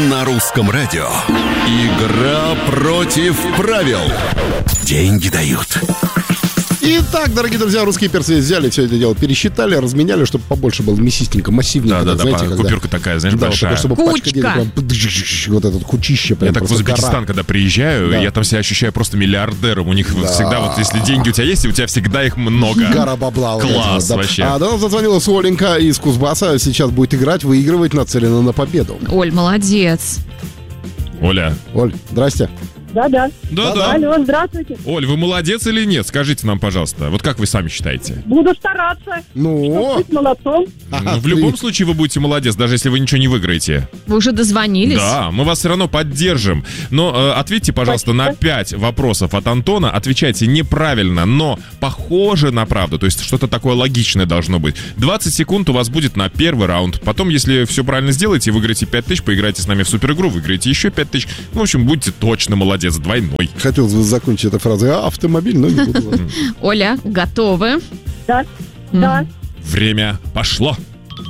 На русском радио. Игра против правил. Деньги дают. Итак, дорогие друзья, русские перцы взяли все это дело, пересчитали, разменяли, чтобы побольше было мясистенько, массивненько. Да, знаете, когда... купюрка такая, знаешь, большая. Вот, чтобы пачка денег, прям, вот этот кучище. Прям, я так в Узбекистан, когда приезжаю, я там себя ощущаю просто миллиардером. У них всегда, вот если деньги у тебя есть, у тебя всегда их много. Гора бабла. Класс, вообще. До нас зазвонилась Оленька из Кузбасса. Сейчас будет играть, выигрывать, нацелена на победу. Оль, молодец. Оль, здрасте. Да. Алло, здравствуйте. Оль, вы молодец или нет? Скажите нам, пожалуйста. Вот как вы сами считаете? Буду стараться. Ну, быть молодцом. В любом случае вы будете молодец, даже если вы ничего не выиграете. Вы уже дозвонились? Да, мы вас все равно поддержим. Но ответьте, пожалуйста, на 5 вопросов от Антона. Отвечайте неправильно, но похоже на правду. То есть что-то такое логичное должно быть. 20 секунд у вас будет на первый раунд. Потом, если все правильно сделаете, выиграете 5000, поиграете с нами в суперигру, выиграете еще 5000. В общем, будьте точно молодец. Двойной. Хотел закончить этой фразой автомобиль, но не буду. Оля, готовы? Да. Время пошло.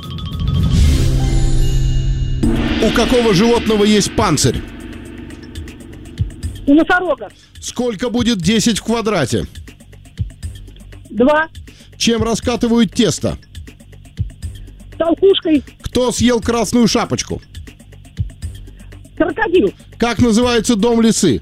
У какого животного есть панцирь? У носорога. Сколько будет 10 в квадрате? 2. Чем раскатывают тесто? Толкушкой. Кто съел красную шапочку? Крокодил. Как называется дом лисы?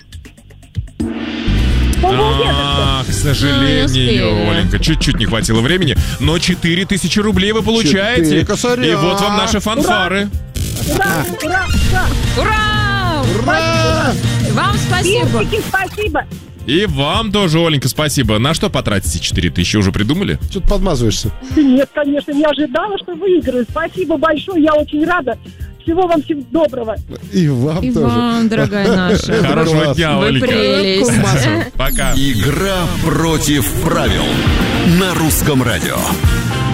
К сожалению, Оленька, чуть-чуть не хватило времени, но 4000 рублей вы получаете. 4 косаря. И вот вам наши фанфары. Ура! Ура! Вам спасибо. Спасибо. И вам тоже, Оленька, спасибо. На что потратите 4000? Уже придумали? Что-то подмазываешься. Нет, конечно, не ожидала, что выиграю. Спасибо большое, я очень рада. Всего вам всего доброго. И вам И тоже. вам, дорогая наша. Хорошего дня, Вы Оленька. прелесть. Пока. Игра против правил. На русском радио.